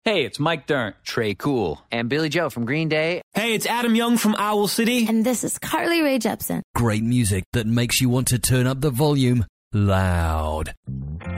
Hey, it's Mike Dirnt. Trey Cool. And Billy Joe from Green Day. Hey, it's Adam Young from Owl City. And this is Carly Rae Jepsen. Great music that makes you want to turn up the volume loud.